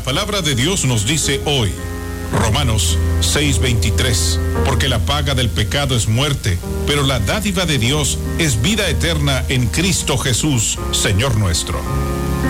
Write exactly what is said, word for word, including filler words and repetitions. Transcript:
palabra de Dios nos dice hoy, Romanos seis veintitrés, porque la paga del pecado es muerte, pero la dádiva de Dios es vida eterna en Cristo Jesús, Señor nuestro.